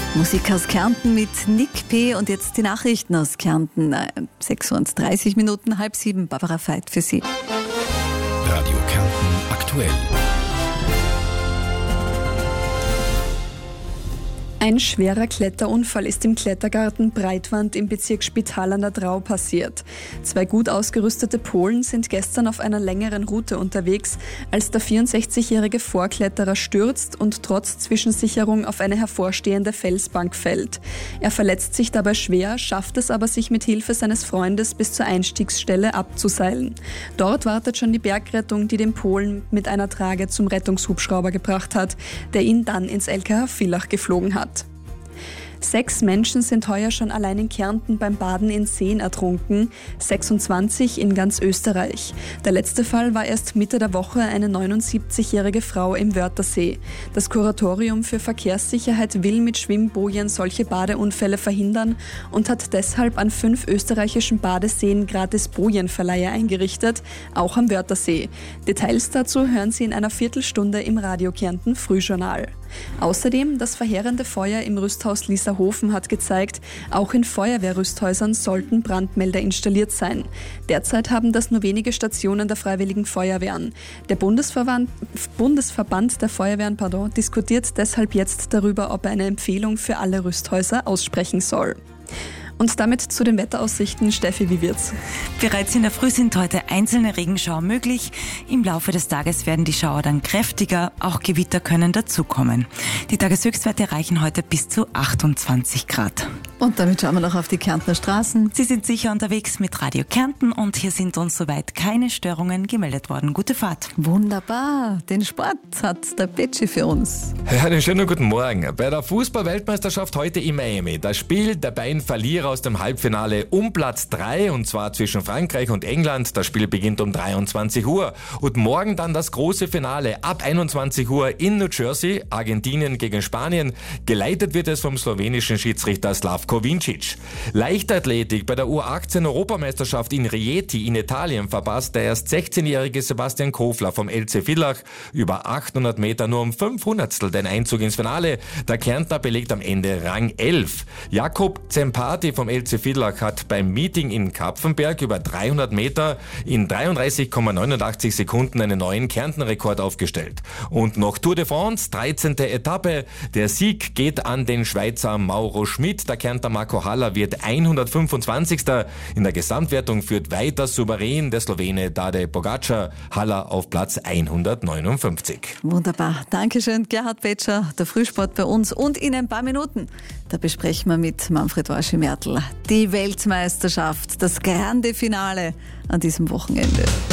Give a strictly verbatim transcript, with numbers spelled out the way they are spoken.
Musik aus Kärnten mit Nick P. Und jetzt die Nachrichten aus Kärnten. sechs Uhr dreißig Minuten, halb sieben. Barbara Veit für Sie. Radio Kärnten aktuell. Ein schwerer Kletterunfall ist im Klettergarten Breitwand im Bezirk Spital an der Drau passiert. Zwei gut ausgerüstete Polen sind gestern auf einer längeren Route unterwegs, als der vierundsechzigjährige Vorkletterer stürzt und trotz Zwischensicherung auf eine hervorstehende Felsbank fällt. Er verletzt sich dabei schwer, schafft es aber, sich mit Hilfe seines Freundes bis zur Einstiegsstelle abzuseilen. Dort wartet schon die Bergrettung, die den Polen mit einer Trage zum Rettungshubschrauber gebracht hat, der ihn dann ins L K H Villach geflogen hat. Sechs Menschen sind heuer schon allein in Kärnten beim Baden in Seen ertrunken, sechsundzwanzig in ganz Österreich. Der letzte Fall war erst Mitte der Woche eine neunundsiebzigjährige Frau im Wörthersee. Das Kuratorium für Verkehrssicherheit will mit Schwimmbojen solche Badeunfälle verhindern und hat deshalb an fünf österreichischen Badeseen gratis Bojenverleihe eingerichtet, auch am Wörthersee. Details dazu hören Sie in einer Viertelstunde im Radio Kärnten Frühjournal. Außerdem das verheerende Feuer im Rüsthaus Lieserhofen hat gezeigt, auch in Feuerwehrrüsthäusern sollten Brandmelder installiert sein. Derzeit haben das nur wenige Stationen der Freiwilligen Feuerwehren. Der Bundesverband, Bundesverband der Feuerwehren pardon, diskutiert deshalb jetzt darüber, ob er eine Empfehlung für alle Rüsthäuser aussprechen soll. Und damit zu den Wetteraussichten. Steffi, wie wird's? Bereits in der Früh sind heute einzelne Regenschauer möglich. Im Laufe des Tages werden die Schauer dann kräftiger, auch Gewitter können dazukommen. Die Tageshöchstwerte reichen heute bis zu achtundzwanzig Grad. Und damit schauen wir noch auf die Kärntner Straßen. Sie sind sicher unterwegs mit Radio Kärnten und hier sind uns soweit keine Störungen gemeldet worden. Gute Fahrt. Wunderbar. Den Sport hat der Petschi für uns. Ja, einen schönen guten Morgen. Bei der Fußball-Weltmeisterschaft heute in Miami, das Spiel der beiden Verlierer aus dem Halbfinale um Platz drei, und zwar zwischen Frankreich und England. Das Spiel beginnt um dreiundzwanzig Uhr. Und morgen dann das große Finale ab einundzwanzig Uhr in New Jersey, Argentinien gegen Spanien. Geleitet wird es vom slowenischen Schiedsrichter Slavko Vincic. Leichtathletik bei der U achtzehn Europameisterschaft in Rieti in Italien verpasst der erst sechzehnjährige Sebastian Kofler vom L C Villach über achthundert Meter nur um fünf Hundertstel den Einzug ins Finale. Der Kärntner belegt am Ende Rang elf. Jakob Zempati vom L C Villach hat beim Meeting in Kapfenberg über dreihundert Meter in dreiunddreißig Komma neunundachtzig Sekunden einen neuen Kärntenrekord aufgestellt. Und noch Tour de France, dreizehnte Etappe. Der Sieg geht an den Schweizer Mauro Schmid. Der Kärntner Marco Haller wird hundertfünfundzwanzigster In der Gesamtwertung führt weiter souverän der Slowene Tadej Pogačar. Haller auf Platz hundertneunundfünfzig. Wunderbar. Dankeschön, Gerhard Petscher. Der Frühsport bei uns. Und in ein paar Minuten, da besprechen wir mit Manfred Warschi-Mertl die Weltmeisterschaft, das grande Finale an diesem Wochenende.